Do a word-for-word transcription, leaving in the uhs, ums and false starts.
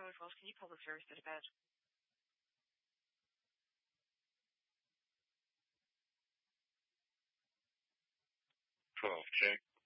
Road, Wells, can you pull the service to the bed? twelve, check.